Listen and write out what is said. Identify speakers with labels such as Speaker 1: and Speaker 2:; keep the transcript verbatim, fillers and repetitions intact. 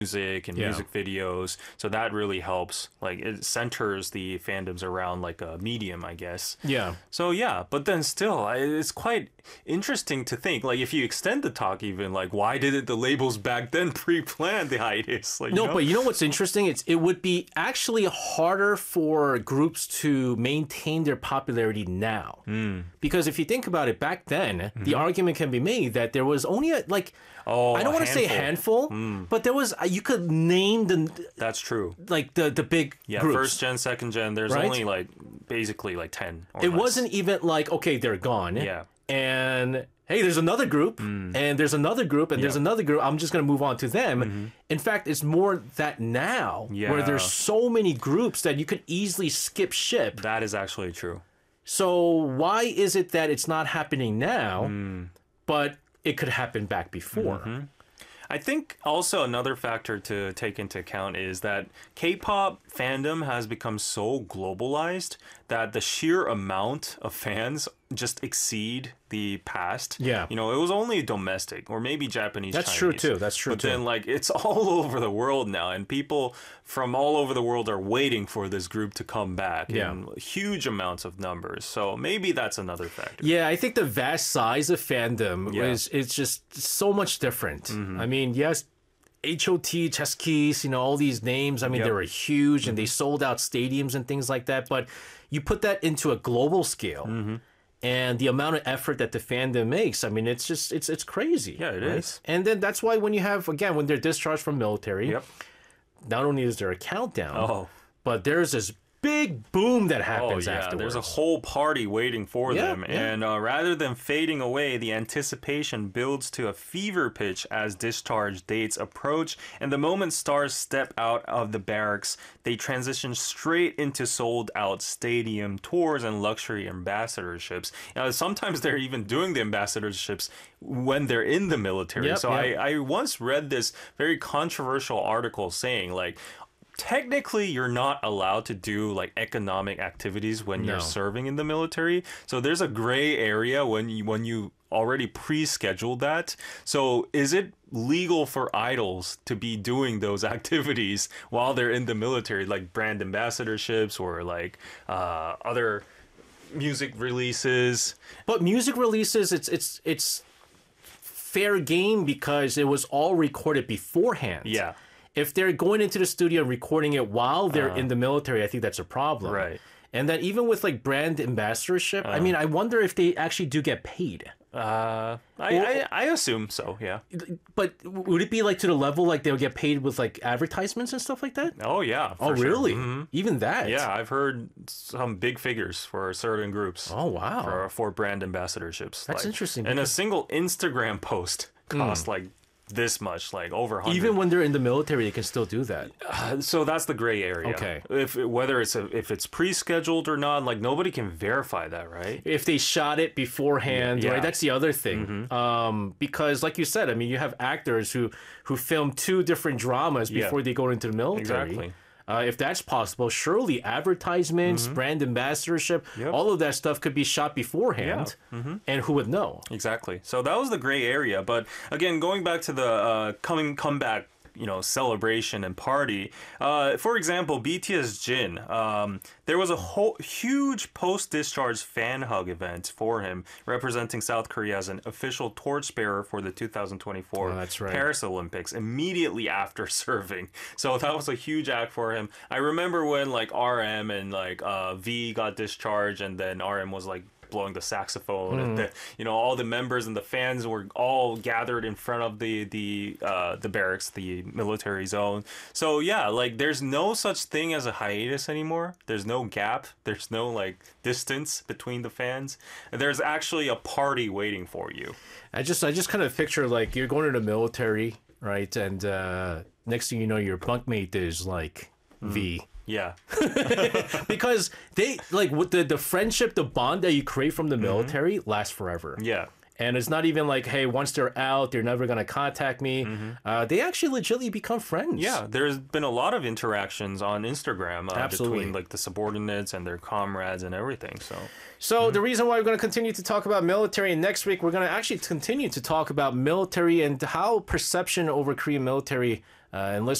Speaker 1: music and
Speaker 2: Yeah.
Speaker 1: music videos. So that really helps. Like it centers the fandoms around like a medium, I guess.
Speaker 2: Yeah.
Speaker 1: So yeah, but then still, I- it's quite interesting to think. Like if you extend the talk, even like why didn't the labels back then pre-plan the hiatus? Like,
Speaker 2: No,
Speaker 1: you know?
Speaker 2: but you know what's interesting? It's it would be actually harder for groups to maintain their popularity now. Because if you think about it, back then, the argument can be made that there was only a, like,
Speaker 1: Oh,
Speaker 2: I don't
Speaker 1: a
Speaker 2: want to say
Speaker 1: handful.
Speaker 2: handful, but there was, uh, you could name the,
Speaker 1: That's true.
Speaker 2: like, the, the big
Speaker 1: Yeah,
Speaker 2: groups.
Speaker 1: first gen, second gen. There's
Speaker 2: Right?
Speaker 1: only like basically like ten. Or
Speaker 2: It
Speaker 1: less.
Speaker 2: wasn't even like, okay, they're gone.
Speaker 1: Yeah.
Speaker 2: And hey, there's another group, and there's another group, and there's
Speaker 1: Yeah.
Speaker 2: another group. I'm just going to move on to them. In fact, it's more that now, where
Speaker 1: Yeah.
Speaker 2: there's so many groups that you could easily skip ship.
Speaker 1: That is actually true.
Speaker 2: So why is it that it's not happening now,
Speaker 1: Hmm.
Speaker 2: but it could happen back before?
Speaker 1: Mm-hmm. I think also another factor to take into account is that K-pop fandom has become so globalized that the sheer amount of fans just exceed the past.
Speaker 2: Yeah.
Speaker 1: You know, it was only domestic or maybe Japanese.
Speaker 2: That's true
Speaker 1: Chinese.
Speaker 2: too. That's true
Speaker 1: But
Speaker 2: too.
Speaker 1: then like it's all over the world now, and people from all over the world are waiting for this group to come back
Speaker 2: Yeah.
Speaker 1: in huge amounts of numbers. So maybe that's another factor.
Speaker 2: Yeah, I think the vast size of fandom
Speaker 1: Yeah. Mm-hmm.
Speaker 2: is it's just so much different. I mean, yes, H O T, Chess Keys, you know, all these names, I mean,
Speaker 1: Yep.
Speaker 2: they were huge and they sold out stadiums and things like that. But you put that into a global scale
Speaker 1: Mm-hmm.
Speaker 2: and the amount of effort that the fandom makes, I mean, it's just, it's it's crazy.
Speaker 1: Yeah, it
Speaker 2: it is.
Speaker 1: is.
Speaker 2: And then that's why when you have, again, when they're discharged from military,
Speaker 1: Yep.
Speaker 2: not only is there a countdown,
Speaker 1: Oh.
Speaker 2: but there's this big boom that
Speaker 1: Oh
Speaker 2: happens
Speaker 1: yeah,
Speaker 2: afterwards.
Speaker 1: there's a whole party waiting for
Speaker 2: Yeah,
Speaker 1: them,
Speaker 2: yeah.
Speaker 1: and uh, rather than fading away, the anticipation builds to a fever pitch as discharge dates approach, and the moment stars step out of the barracks, they transition straight into sold-out stadium tours and luxury ambassadorships. Uh, sometimes they're even doing the ambassadorships when they're in the military.
Speaker 2: Yep,
Speaker 1: so
Speaker 2: yep.
Speaker 1: I, I once read this very controversial article saying like, technically you're not allowed to do like economic activities when
Speaker 2: No.
Speaker 1: you're serving in the military, so there's a gray area when you when you already pre-scheduled that. So is it legal for idols to be doing those activities while they're in the military, like brand ambassadorships or like uh, other music releases?
Speaker 2: But music releases, it's it's it's fair game because it was all recorded beforehand.
Speaker 1: Yeah.
Speaker 2: If they're going into the studio and recording it while they're in the military, I think that's a problem.
Speaker 1: Right.
Speaker 2: And then even with like brand ambassadorship, I mean, I wonder if they actually do get paid.
Speaker 1: Uh, I,
Speaker 2: Or-
Speaker 1: I I assume so. Yeah.
Speaker 2: But would it be like to the level like they'll get paid with like advertisements and stuff like that?
Speaker 1: Oh yeah.
Speaker 2: Oh,
Speaker 1: for sure.
Speaker 2: really?
Speaker 1: Mhm.
Speaker 2: Even that?
Speaker 1: Yeah, I've heard some big figures for certain groups.
Speaker 2: Oh, wow.
Speaker 1: For, for brand ambassadorships.
Speaker 2: That's interesting,
Speaker 1: And a
Speaker 2: because-
Speaker 1: single Instagram post costs like this much, like over a hundred.
Speaker 2: Even when they're in the military, they can still do that.
Speaker 1: So that's the gray area.
Speaker 2: Okay.
Speaker 1: If whether it's a, if it's pre-scheduled or not, like nobody can verify that, right?
Speaker 2: If they shot it beforehand,
Speaker 1: Yeah.
Speaker 2: right? That's the other thing. Um, because, like you said, I mean, you have actors who who film two different dramas
Speaker 1: Yeah.
Speaker 2: before they go into the military.
Speaker 1: Exactly.
Speaker 2: Uh, if that's possible, surely advertisements, brand ambassadorship,
Speaker 1: Yep.
Speaker 2: all of that stuff could be shot beforehand, and who would know?
Speaker 1: Exactly. So that was the gray area. But again, going back to the uh, coming comeback, you know, celebration and party. Uh, for example, B T S Jin. Um, there was a whole huge post-discharge fan hug event for him, representing South Korea as an official torchbearer for the two thousand twenty-four
Speaker 2: Oh, that's right.
Speaker 1: Paris Olympics immediately after serving. So that was a huge act for him. I remember when like R M and like uh, V got discharged, and then R M was like blowing the saxophone, and the, you know, all the members and the fans were all gathered in front of the the uh, the barracks, the military zone. So yeah, like there's no such thing as a hiatus anymore. There's no gap. There's no like distance between the fans. There's actually a party waiting for you.
Speaker 2: I just, I just kind of picture like you're going to the military, right? And uh, next thing you know, your bunkmate is like V.
Speaker 1: Yeah.
Speaker 2: Because they like with the the friendship, the bond that you create from the military lasts forever.
Speaker 1: Yeah.
Speaker 2: And it's not even like, hey, once they're out, they're never gonna contact me. Uh, they actually legitimately become friends.
Speaker 1: Yeah, there's been a lot of interactions on Instagram uh,
Speaker 2: Absolutely.
Speaker 1: between like the subordinates and their comrades and everything. So
Speaker 2: So the reason why we're going to continue to talk about military, and next week we're going to actually continue to talk about military and how perception over Korean military Uh, and let's